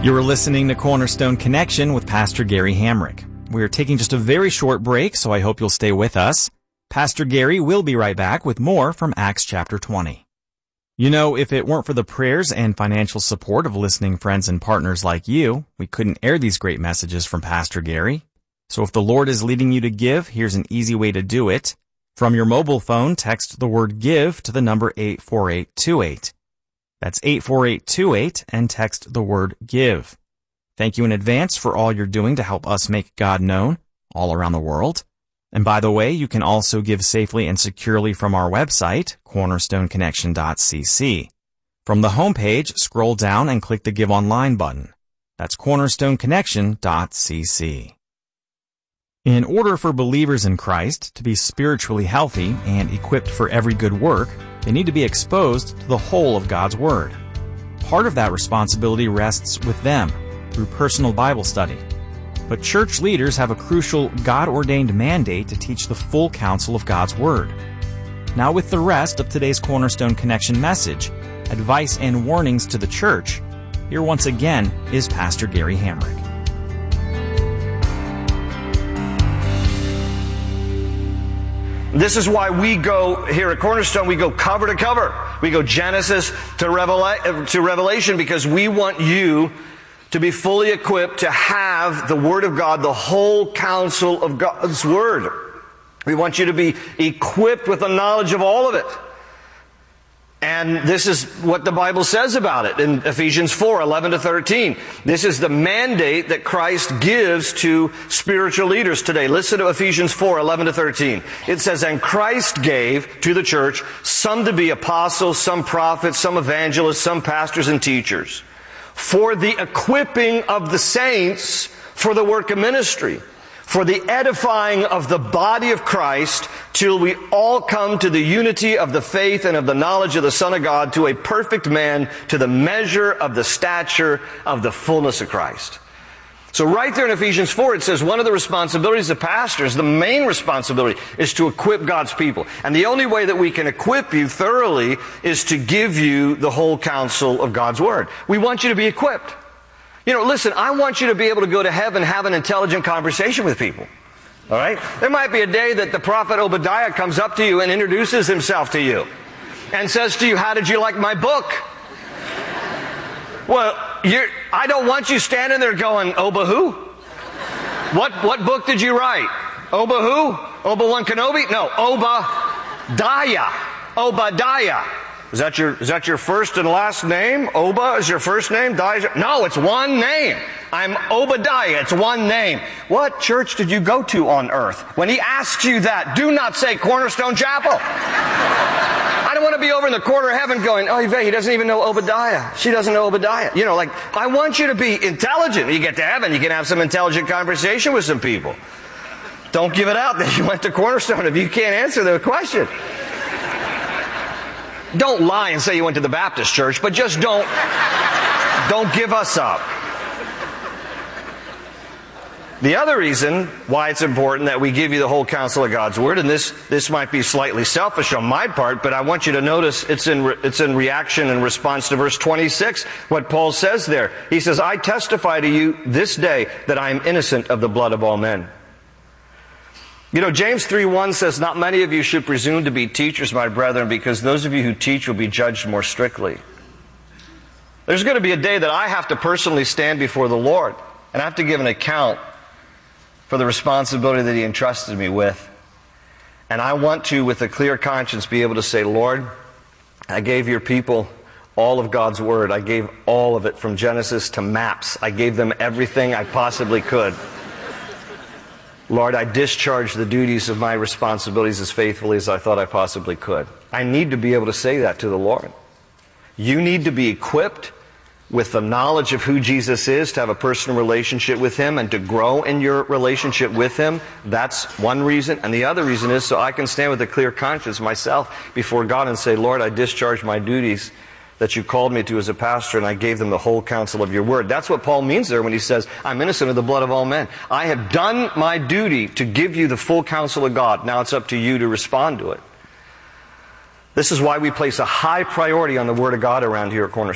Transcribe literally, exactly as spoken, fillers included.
You're listening to Cornerstone Connection with Pastor Gary Hamrick. We're taking just a very short break, so I hope you'll stay with us. Pastor Gary will be right back with more from Acts chapter twenty. You know, if it weren't for the prayers and financial support of listening friends and partners like you, we couldn't air these great messages from Pastor Gary. So if the Lord is leading you to give, here's an easy way to do it. From your mobile phone, text the word GIVE to the number eight four eight two eight. That's eight four eight two eight and text the word GIVE. Thank you in advance for all you're doing to help us make God known all around the world. And by the way, you can also give safely and securely from our website, cornerstone connection dot c c. From the homepage, scroll down and click the Give Online button. That's cornerstone connection dot c c. In order for believers in Christ to be spiritually healthy and equipped for every good work, they need to be exposed to the whole of God's Word. Part of that responsibility rests with them through personal Bible study. But church leaders have a crucial God-ordained mandate to teach the full counsel of God's Word. Now with the rest of today's Cornerstone Connection message, advice and warnings to the church, here once again is Pastor Gary Hamrick. This is why we go, here at Cornerstone, we go cover to cover. We go Genesis to, Revela- to Revelation because we want you to be fully equipped to have the Word of God, the whole counsel of God's Word. We want you to be equipped with the knowledge of all of it. And this is what the Bible says about it in Ephesians four, eleven to thirteen. This is the mandate that Christ gives to spiritual leaders today. Listen to Ephesians four, eleven to thirteen. It says, "And Christ gave to the church some to be apostles, some prophets, some evangelists, some pastors and teachers, for the equipping of the saints for the work of ministry, for the edifying of the body of Christ, till we all come to the unity of the faith and of the knowledge of the Son of God, to a perfect man, to the measure of the stature of the fullness of Christ." So right there in Ephesians four, it says one of the responsibilities of pastors, the main responsibility, is to equip God's people. And the only way that we can equip you thoroughly is to give you the whole counsel of God's Word. We want you to be equipped. You know, listen, I want you to be able to go to heaven and have an intelligent conversation with people. All right? There might be a day that the prophet Obadiah comes up to you and introduces himself to you and says to you, "How did you like my book?" Well, you're, I don't want you standing there going, "Oba who? What, what book did you write? Oba who? Obi-Wan Kenobi?" No, Obadiah. Obadiah. Is that your, is that your first and last name? Oba is your first name? Dia? No, it's one name. I'm Obadiah. It's one name. What church did you go to on earth? When he asks you that, do not say Cornerstone Chapel. I don't want to be over in the corner of heaven going, "Oh, he doesn't even know Obadiah. She doesn't know Obadiah." You know, like, I want you to be intelligent. You get to heaven, you can have some intelligent conversation with some people. Don't give it out that you went to Cornerstone if you can't answer the question. Don't lie and say you went to the Baptist church, but just don't, don't give us up. The other reason why it's important that we give you the whole counsel of God's Word, and this, this might be slightly selfish on my part, but I want you to notice it's in, re, it's in reaction and response to verse twenty-six, what Paul says there. He says, "I testify to you this day that I am innocent of the blood of all men." You know, James three one says, "Not many of you should presume to be teachers, my brethren, because those of you who teach will be judged more strictly." There's going to be a day that I have to personally stand before the Lord, and I have to give an account for the responsibility that He entrusted me with. And I want to, with a clear conscience, be able to say, "Lord, I gave your people all of God's Word. I gave all of it from Genesis to maps. I gave them everything I possibly could. Lord, I discharged the duties of my responsibilities as faithfully as I thought I possibly could." I need to be able to say that to the Lord. You need to be equipped with the knowledge of who Jesus is, to have a personal relationship with Him and to grow in your relationship with Him. That's one reason. And the other reason is so I can stand with a clear conscience myself before God and say, "Lord, I discharged my duties that you called me to as a pastor, and I gave them the whole counsel of your Word." That's what Paul means there when he says, "I'm innocent of the blood of all men." I have done my duty to give you the full counsel of God. Now it's up to you to respond to it. This is why we place a high priority on the Word of God around here at Cornerstone.